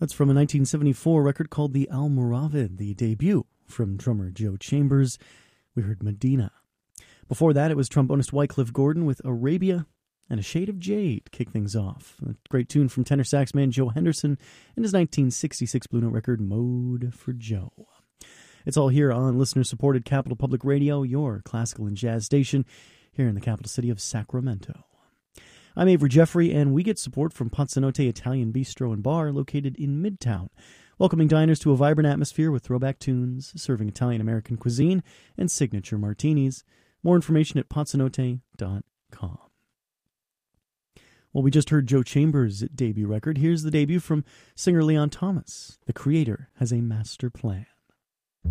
That's from a 1974 record called The Almoravid, the debut from drummer Joe Chambers. We heard Medina. Before that, it was trombonist Wycliffe Gordon with Arabia, and A Shade of Jade kick things off. A great tune from tenor sax man Joe Henderson and his 1966 Blue Note record, Mode for Joe. It's all here on listener-supported Capital Public Radio, your classical and jazz station here in the capital city of Sacramento. I'm Avery Jeffrey, and we get support from Pazzanotte Italian Bistro and Bar, located in Midtown, welcoming diners to a vibrant atmosphere with throwback tunes, serving Italian-American cuisine, and signature martinis. More information at pazzanotte.com. Well, we just heard Joe Chambers' debut record. Here's the debut from singer Leon Thomas. The Creator has a master plan.